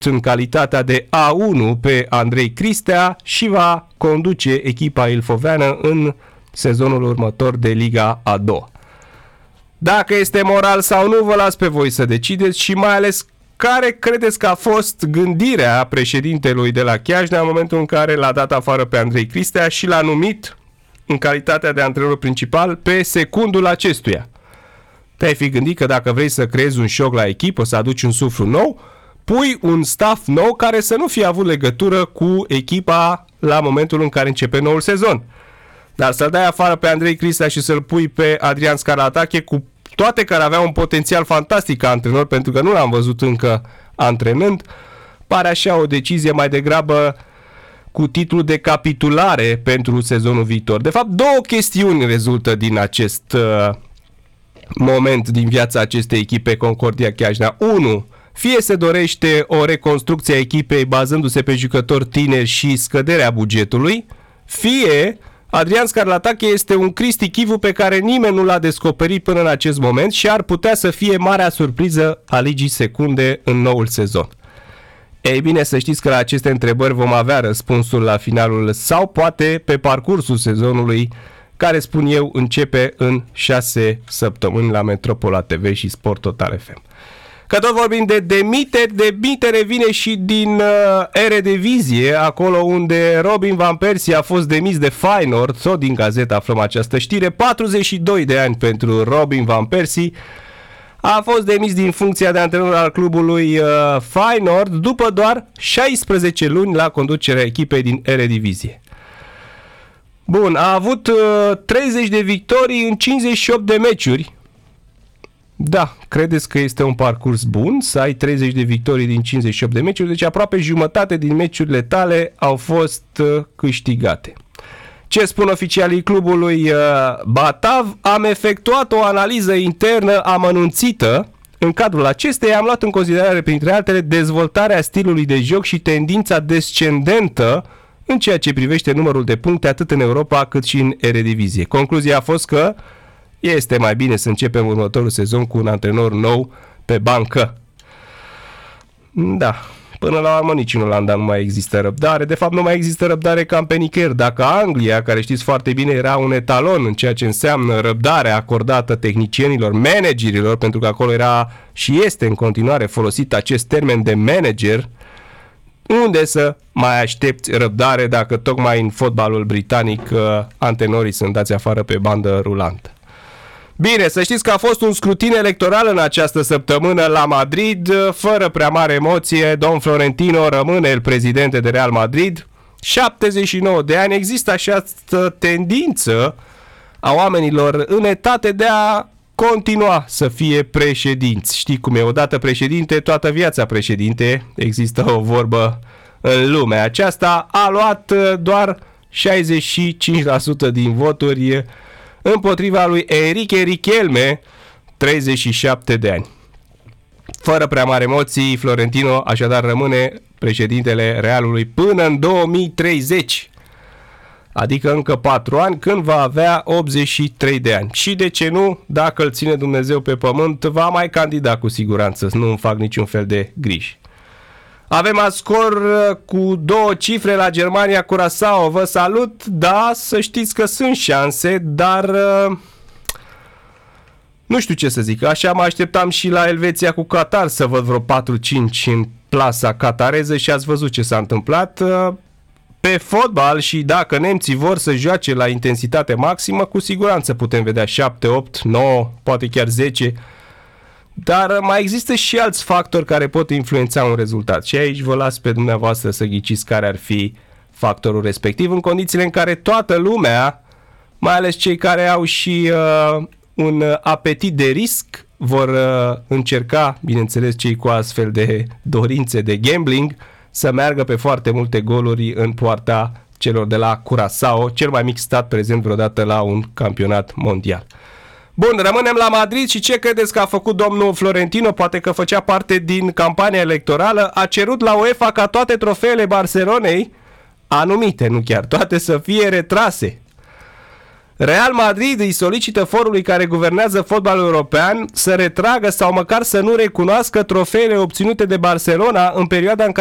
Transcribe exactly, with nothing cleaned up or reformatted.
în calitatea de A unu pe Andrei Cristea și va conduce echipa ilfoveană în sezonul următor de Liga a doua. Dacă este moral sau nu, vă las pe voi să decideți și mai ales care credeți că a fost gândirea președintelui de la Chiajna în momentul în care l-a dat afară pe Andrei Cristea și l-a numit în calitatea de antrenor principal pe secundul acestuia. Te-ai fi gândit că dacă vrei să creezi un șoc la echipă, să aduci un suflu nou, pui un staff nou care să nu fie avut legătură cu echipa la momentul în care începe noul sezon. Dar să-l dai afară pe Andrei Cristea și să-l pui pe Adrian Scarlatache, cu toate care avea un potențial fantastic ca antrenor, pentru că nu l-am văzut încă antrenând, pare așa o decizie mai degrabă cu titlul de capitulare pentru sezonul viitor. De fapt, două chestiuni rezultă din acest uh, moment din viața acestei echipe Concordia Chiajna. unu. Fie se dorește o reconstrucție a echipei bazându-se pe jucători tineri și scăderea bugetului, fie Adrian Scarlatache este un Cristi Chivu pe care nimeni nu l-a descoperit până în acest moment și ar putea să fie marea surpriză a Ligii Secunde în noul sezon. Ei bine, să știți că la aceste întrebări vom avea răspunsul la finalul sau poate pe parcursul sezonului, care, spun eu, începe în șase săptămâni la Metropola T V și Sport Total F M. Că tot vorbim de demitere, demitere vine și din uh, Eredivisie, acolo unde Robin Van Persie a fost demis de Feyenoord, tot din gazetă aflăm această știre, patruzeci și doi de ani pentru Robin Van Persie, a fost demis din funcția de antrenor al clubului uh, Feyenoord după doar șaisprezece luni la conducerea echipei din Eredivisie. Bun, a avut uh, treizeci de victorii în cincizeci și opt de meciuri. Da, credeți că este un parcurs bun să ai treizeci de victorii din cincizeci și opt de meciuri? Deci aproape jumătate din meciurile tale au fost uh, câștigate. Ce spun oficialii clubului uh, Batav? Am efectuat o analiză internă amănunțită. În cadrul acesteia am luat în considerare, printre altele, dezvoltarea stilului de joc și tendința descendentă în ceea ce privește numărul de puncte atât în Europa cât și în Eredivisie. Concluzia a fost că este mai bine să începem următorul sezon cu un antrenor nou pe bancă. Da, până la urmă nici în Olanda nu mai există răbdare. De fapt nu mai există răbdare cam pe nicăieri. Dacă Anglia, care știți foarte bine era un etalon în ceea ce înseamnă răbdare acordată tehnicienilor, managerilor, pentru că acolo era și este în continuare folosit acest termen de manager, unde să mai aștepți răbdare dacă tocmai în fotbalul britanic uh, antenorii sunt dați afară pe bandă rulantă. Bine, să știți că a fost un scrutin electoral în această săptămână la Madrid, fără prea mare emoție. Don Florentino rămâne el președinte de Real Madrid, șaptezeci și nouă de ani. Există această tendință a oamenilor în etate de a continua să fie președinți. Știi cum e, odată președinte, toată viața președinte. Există o vorbă în lumea aceasta. A luat doar șaizeci și cinci la sută din voturi împotriva lui Enrique Riquelme, treizeci și șapte de ani. Fără prea mari emoții, Florentino așadar rămâne președintele Realului până în două mii treizeci, adică încă patru ani, când va avea optzeci și trei de ani. Și de ce nu, dacă îl ține Dumnezeu pe pământ, va mai candida cu siguranță, nu îmi fac niciun fel de griji. Avem scor cu două cifre la Germania Curaçao. Vă salut, da, să știți că sunt șanse, dar uh, nu știu ce să zic. Așa mă așteptam și la Elveția cu Qatar să văd vreo patru cinci în plasa qatareză și ați văzut ce s-a întâmplat. Uh, pe fotbal și dacă nemții vor să joace la intensitate maximă, cu siguranță putem vedea șapte, opt, nouă, poate chiar zece. Dar mai există și alți factori care pot influența un rezultat. Și aici vă las pe dumneavoastră să ghiciți care ar fi factorul respectiv, în condițiile în care toată lumea, mai ales cei care au și uh, un apetit de risc, vor uh, încerca, bineînțeles cei cu astfel de dorințe de gambling, să meargă pe foarte multe goluri în poarta celor de la Curaçao, cel mai mic stat prezent vreodată la un campionat mondial. Bun, rămânem la Madrid și ce credeți că a făcut domnul Florentino? Poate că făcea parte din campania electorală. A cerut la UEFA ca toate trofeele Barcelonei, anumite, nu chiar toate, să fie retrase. Real Madrid îi solicită forului care guvernează fotbalul european să retragă sau măcar să nu recunoască trofeele obținute de Barcelona în perioada în care